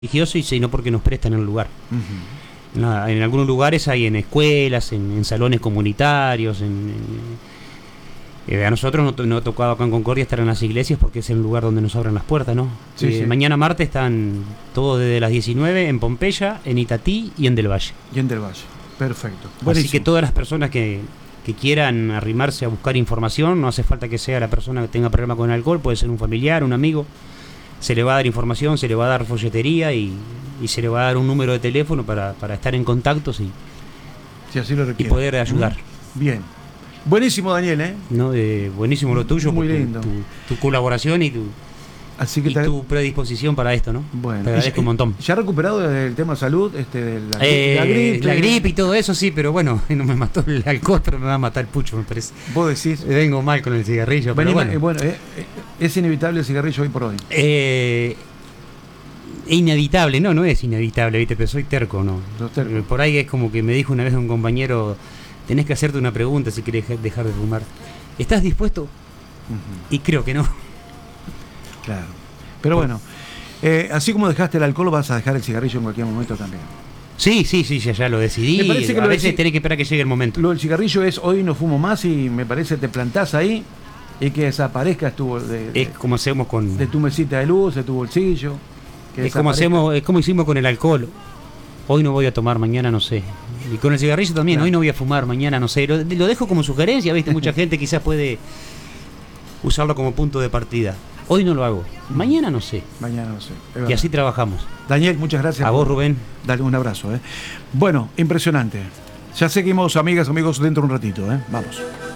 religioso y sino porque nos prestan el lugar. En algunos lugares hay en escuelas, en salones comunitarios, a nosotros no ha tocado acá en Concordia estar en las iglesias porque es el lugar donde nos abren las puertas, ¿no? Sí. Mañana martes están todos desde las 19 en Pompeya, en Itatí y en Del Valle. Perfecto. Así que todas las personas que quieran arrimarse a buscar información, no hace falta que sea la persona que tenga problema con el alcohol, puede ser un familiar, un amigo, se le va a dar información, se le va a dar folletería y se le va a dar un número de teléfono para estar en contacto si así lo requiere, y poder ayudar. Bien. Buenísimo, Daniel, ¿eh? No, buenísimo lo tuyo, muy lindo. Tu colaboración y tu predisposición para esto, ¿no? Bueno, te agradezco un montón. ¿Ya ha recuperado del tema salud? De la gripe y todo eso, sí, pero bueno, no me mató el alcohol, pero me va a matar el pucho, me parece. ¿Vos decís? Vengo mal con el cigarrillo, pero bueno. ¿Es inevitable el cigarrillo hoy por hoy? Inevitable, no es inevitable, ¿viste? Pero soy terco, ¿no? Terco. Por ahí es como que me dijo una vez un compañero, tenés que hacerte una pregunta si querés dejar de fumar. ¿Estás dispuesto? Y creo que no. Claro. Pero bueno, así como dejaste el alcohol, vas a dejar el cigarrillo en cualquier momento también. Sí, ya lo decidí. Me parece que a veces tenés que esperar que llegue el momento. Lo del cigarrillo es hoy no fumo más y me parece te plantás ahí y que desaparezca es como hacemos con... de tu mesita de luz, de tu bolsillo. Es como hicimos con el alcohol. Hoy no voy a tomar, mañana no sé. Y con el cigarrillo también, claro. Hoy no voy a fumar, mañana no sé. Lo dejo como sugerencia, ¿viste? Mucha gente quizás puede usarlo como punto de partida. Hoy no lo hago, mañana no sé. Y así trabajamos. Daniel, muchas gracias. A vos, Rubén. Dale un abrazo. Bueno, impresionante. Ya seguimos, amigas, amigos, dentro de un ratito. Vamos.